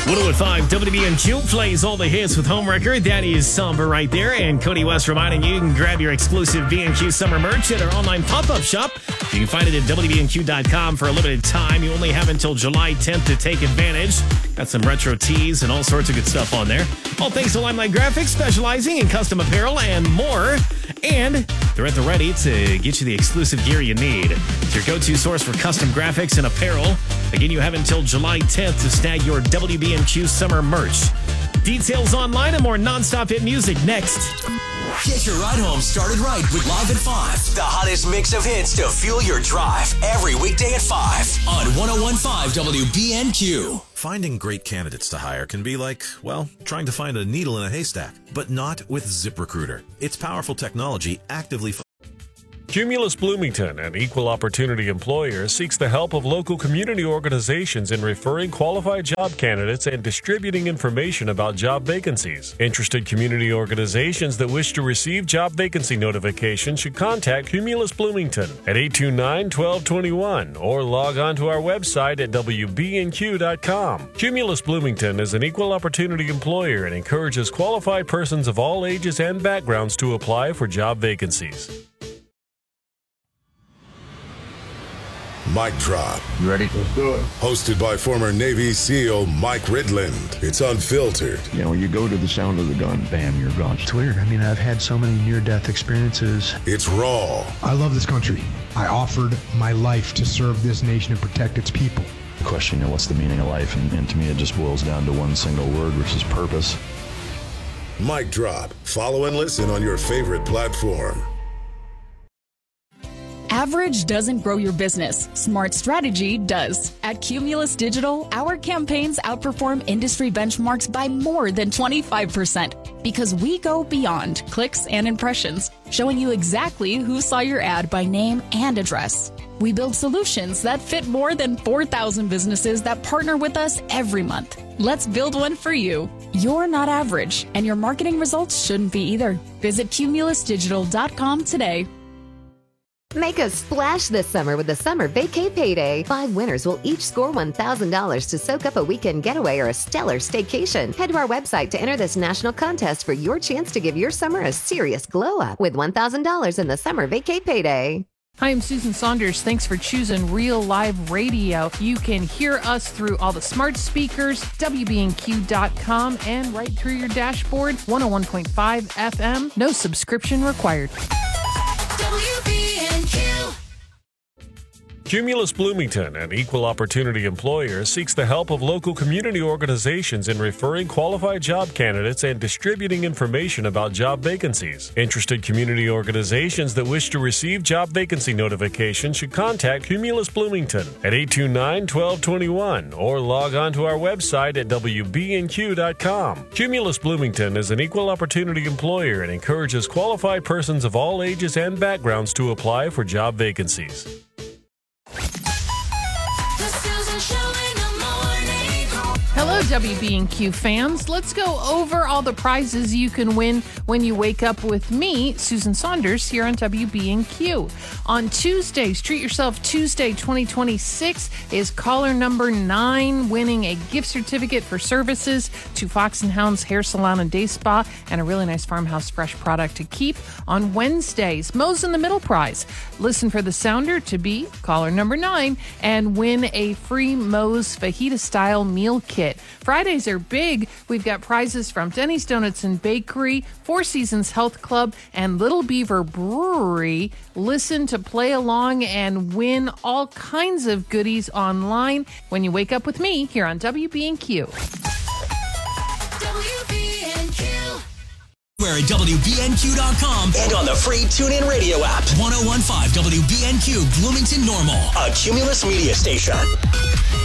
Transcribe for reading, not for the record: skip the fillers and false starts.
101.5 WBNQ plays all the hits with Homewrecker. That is Samba right there. And Cody West reminding you can grab your exclusive B&Q summer merch at our online pop-up shop. You can find it at WBNQ.com for a limited time. You only have until July 10th to take advantage. Got some retro tees and all sorts of good stuff on there. All thanks to Limelight Graphics, specializing in custom apparel and more. And they're at the ready to get you the exclusive gear you need. It's your go-to source for custom graphics and apparel. Again, you have until July 10th to snag your WBNQ summer merch. Details online and more non-stop hit music next. Get your ride home started right with Live at 5. The hottest mix of hits to fuel your drive every weekday at 5 on 101.5 WBNQ. Finding great candidates to hire can be like, well, trying to find a needle in a haystack, but not with ZipRecruiter. Its powerful technology actively Cumulus Bloomington, an equal opportunity employer, seeks the help of local community organizations in referring qualified job candidates and distributing information about job vacancies. Interested community organizations that wish to receive job vacancy notifications should contact Cumulus Bloomington at 829-1221 or log on to our website at WBNQ.com. Cumulus Bloomington is an equal opportunity employer and encourages qualified persons of all ages and backgrounds to apply for job vacancies. Mic Drop. You ready? Let's do it. Hosted by former Navy SEAL Mike Ridland. It's unfiltered. You know, when you go to the sound of the gun, bam, you're gone. It's weird. I mean, I've had so many near-death experiences. It's raw. I love this country. I offered my life to serve this nation and protect its people. The question, you know, what's the meaning of life? And to me, it just boils down to one single word, which is purpose. Mic Drop. Follow and listen on your favorite platform. Average doesn't grow your business. Smart strategy does. At Cumulus Digital, our campaigns outperform industry benchmarks by more than 25% because we go beyond clicks and impressions, showing you exactly who saw your ad by name and address. We build solutions that fit more than 4,000 businesses that partner with us every month. Let's build one for you. You're not average, and your marketing results shouldn't be either. Visit cumulusdigital.com today. Make a splash this summer with the Summer Vacay Payday. 5 winners will each score $1,000 to soak up a weekend getaway or a stellar staycation. Head to our website to enter this national contest for your chance to give your summer a serious glow up with $1,000 in the Summer Vacay Payday. Hi, I'm Susan Saunders. Thanks for choosing Real Live Radio. You can hear us through all the smart speakers, WBNQ.com, and right through your dashboard, 101.5 FM. No subscription required. Cumulus Bloomington, an equal opportunity employer, seeks the help of local community organizations in referring qualified job candidates and distributing information about job vacancies. Interested community organizations that wish to receive job vacancy notifications should contact Cumulus Bloomington at 829-1221 or log on to our website at WBNQ.com. Cumulus Bloomington is an equal opportunity employer and encourages qualified persons of all ages and backgrounds to apply for job vacancies. Hello, WB&Q fans. Let's go over all the prizes you can win when you wake up with me, Susan Saunders, here on WB&Q. On Tuesdays, Treat Yourself Tuesday 2026 is caller number 9 winning a gift certificate for services to Fox & Hound's Hair Salon and Day Spa and a really nice Farmhouse Fresh product to keep. On Wednesdays, Moe's in the Middle prize. Listen for the sounder to be caller number 9 and win a free Moe's fajita-style meal kit. Fridays are big. We've got prizes from Denny's Donuts and Bakery, Four Seasons Health Club, and Little Beaver Brewery. Listen to play along and win all kinds of goodies online when you wake up with me here on WB&Q. We're at WBNQ.com and on the free TuneIn Radio app. 101.5 WBNQ, Bloomington Normal, a Cumulus media station.